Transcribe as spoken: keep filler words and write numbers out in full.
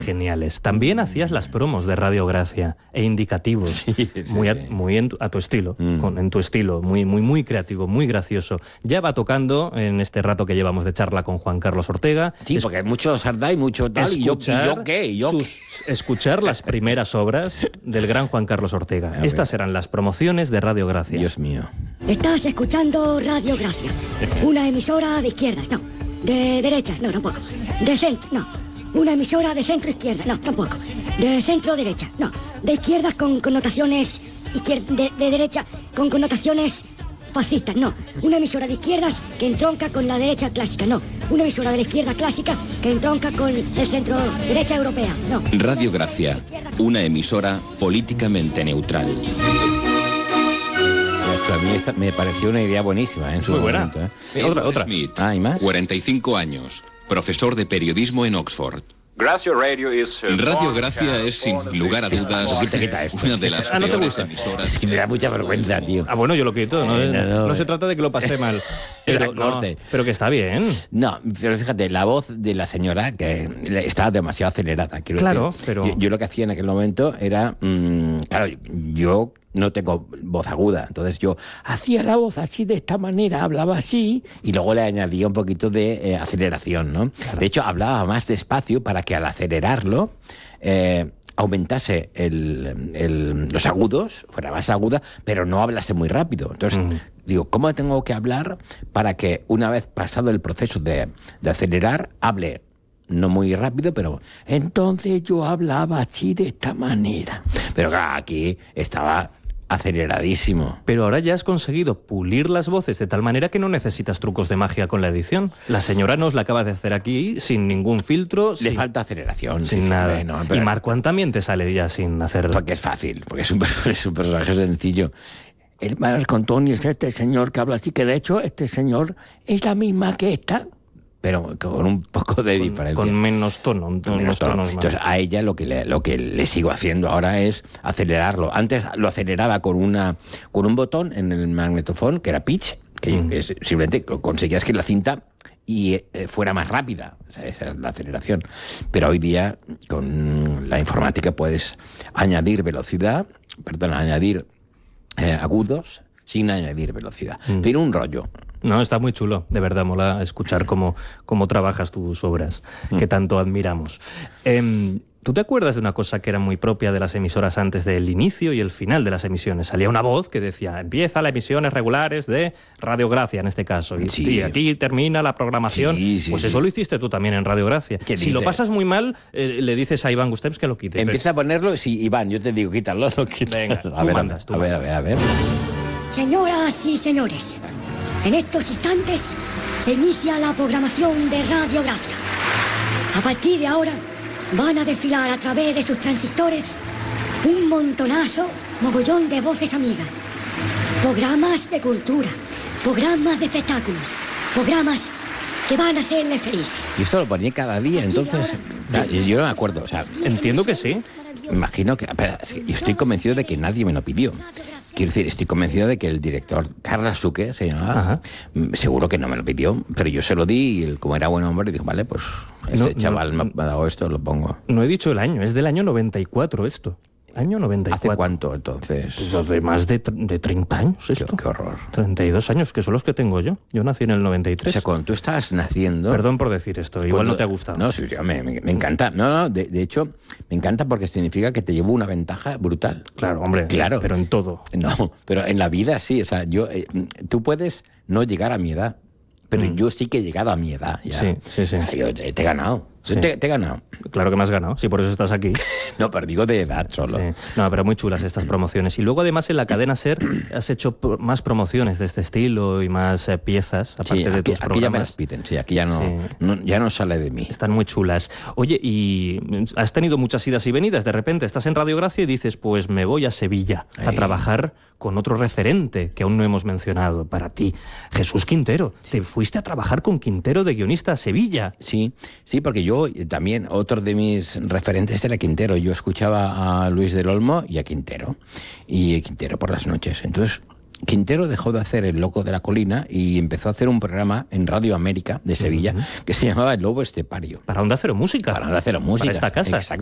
geniales. También hacías las promos de Radio Gracia e indicativos, sí, sí, muy, a, muy en tu, a tu estilo, mm. con, en tu estilo, muy, muy, muy creativo, muy gracioso. Ya va tocando en este rato que llevamos de charla con Juan Carlos Ortega. Sí, es, porque hay mucho sardá y mucho tal, y yo, ¿y yo qué? ¿Y yo sus, qué? Escuchar las primeras obras del gran Juan Carlos Ortega. A Estas ver. eran las promociones de Radio Gracia. Dios mío. Estás escuchando Radio Gracia, una emisora de izquierdas, no, de derechas, no, tampoco, de centro, no. Una emisora de centro-izquierda, no, tampoco. De centro-derecha, no. De izquierdas con connotaciones... Izquier de, de derecha con connotaciones fascistas, no. Una emisora de izquierdas que entronca con la derecha clásica, no. Una emisora de la izquierda clásica que entronca con el centro-derecha europea, no. Radio Gracia, una emisora políticamente neutral. A mí esta me pareció una idea buenísima, ¿eh? En su Muy momento, buena. ¿eh? Otra, otra. Smith, ah, ¿y más? cuarenta y cinco años, profesor de periodismo en Oxford. Gracia Radio, is, uh, Radio Gracia es, sin lugar a dudas, quita, quita esto. una de las ah, ¿no peores emisoras. Es que me da mucha vergüenza, tío. Ah, bueno, yo lo quito. No, eh, no, no, no, no se trata de que lo pase mal. Pero, no, pero que está bien. No, pero fíjate, la voz de la señora que estaba demasiado acelerada. Quiero claro, decir, pero... Yo, yo lo que hacía en aquel momento era... Mmm, claro, yo no tengo voz aguda, entonces yo hacía la voz así, de esta manera, hablaba así, y luego le añadía un poquito de eh, aceleración, ¿no? Claro. De hecho, hablaba más despacio para que al acelerarlo... Eh, aumentase el, el, los agudos, fuera más aguda, pero no hablase muy rápido. Entonces, mm. digo, ¿cómo tengo que hablar para que una vez pasado el proceso de, de acelerar, hable no muy rápido, pero entonces yo hablaba así de esta manera? Pero claro, aquí estaba aceleradísimo. Pero ahora ya has conseguido pulir las voces de tal manera que no necesitas trucos de magia con la edición. La señora nos la acaba de hacer aquí sin ningún filtro. Le sin, falta aceleración. Sin sí, nada. Sí, no, pero... Y Marcuán también te sale ya sin hacer... Porque es fácil, porque es un, es un personaje sencillo. El Marco Antonio es este señor que habla así, que de hecho este señor es la misma que esta, pero con un poco de con, diferencia. Con menos tono. Con menos menos tono. tonos Entonces, a ella lo que, le, lo que le sigo haciendo ahora es acelerarlo. Antes lo aceleraba con, una, con un botón en el magnetofón, que era pitch, que mm. es, simplemente conseguías que la cinta y eh, fuera más rápida. O sea, esa es la aceleración. Pero hoy día, con la informática, puedes añadir velocidad, perdón, añadir eh, agudos sin añadir velocidad. Mm. Tiene un rollo. No, está muy chulo, de verdad, mola escuchar cómo, cómo trabajas tus obras, mm. que tanto admiramos. Eh, ¿Tú te acuerdas de una cosa que era muy propia de las emisoras antes del inicio y el final de las emisiones? Salía una voz que decía, empieza las emisiones regulares de Radio Gracia, en este caso, y, sí. y aquí termina la programación. Sí, sí, pues sí. Eso lo hiciste tú también en Radio Gracia. Si dice? Lo pasas muy mal, eh, le dices a Iván Gustems que lo quite. Empieza pero... a ponerlo, sí, Iván, yo te digo, quítalo, no quítalo. Venga, a tú ver, mandas, tú a ver, mandas. a ver, a ver. Señoras y señores, en estos instantes se inicia la programación de Radio Gracia. A partir de ahora van a desfilar a través de sus transistores un montonazo, mogollón de voces amigas. Programas de cultura, programas de espectáculos, programas que van a hacerle felices. Y esto lo ponía cada día, entonces... Yo, yo no me acuerdo, o sea... Entiendo que sí. Me imagino que... Espera, yo estoy convencido de que nadie me lo pidió. Quiero decir, estoy convencido de que el director, Carla Suque, se llamaba, Ajá. seguro que no me lo pidió, pero yo se lo di y él, como era buen hombre, dijo, vale, pues este no, chaval no, me ha dado esto, lo pongo. No he dicho el año, es del año noventa y cuatro esto. Año noventa y cuatro. ¿Hace cuánto, entonces? Pues hace más de, de treinta años esto. Qué, qué horror. treinta y dos años, que son los que tengo yo. Yo nací en el noventa y tres. O sea, cuando tú estabas naciendo... Perdón por decir esto, igual cuando, no te ha gustado. No, sí, sí, me, me, me encanta. No, no, de, de hecho, me encanta porque significa que te llevo una ventaja brutal. Claro, hombre, claro. Pero en todo. No, pero en la vida sí. O sea, yo, eh, tú puedes no llegar a mi edad, pero mm. yo sí que he llegado a mi edad. Ya. Sí, sí, sí. Yo te, te he ganado. Sí. Te, te he ganado. Claro que me has ganado, sí, por eso estás aquí. No, pero digo de edad solo. Sí. No, pero muy chulas estas promociones. Y luego además en la cadena SER has hecho más promociones de este estilo y más eh, piezas, aparte sí, de aquí, tus aquí programas. Ya me las piden, sí, aquí ya no, sí. no, ya no sale de mí. Están muy chulas. Oye, y has tenido muchas idas y venidas. De repente estás en Radio Gracia y dices, pues me voy a Sevilla Ay. a trabajar con otro referente que aún no hemos mencionado para ti, Jesús Quintero. Sí. Te fuiste a trabajar con Quintero de guionista a Sevilla. Sí, sí, porque yo también, otro de mis referentes era Quintero. Yo escuchaba a Luis del Olmo y a Quintero. Y Quintero por las noches. Entonces, Quintero dejó de hacer El Loco de la Colina y empezó a hacer un programa en Radio América de Sevilla uh-huh. que se llamaba El Lobo Estepario. Para Onda Cero Música. Para Onda Cero Música. Para esta casa. Exacto.